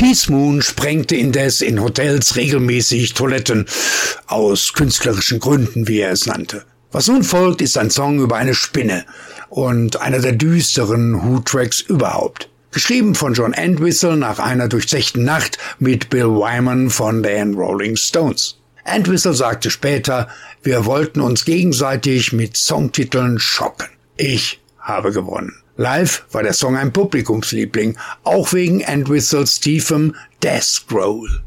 Keith Moon sprengte indes in Hotels regelmäßig Toiletten, aus künstlerischen Gründen, wie er es nannte. Was nun folgt, ist ein Song über eine Spinne und einer der düsteren Who-Tracks überhaupt. Geschrieben von John Entwistle nach einer durchzechten Nacht mit Bill Wyman von den Rolling Stones. Entwistle sagte später, wir wollten uns gegenseitig mit Songtiteln schocken. Ich habe gewonnen. Live war der Song ein Publikumsliebling, auch wegen Entwistles tiefem Death Growl.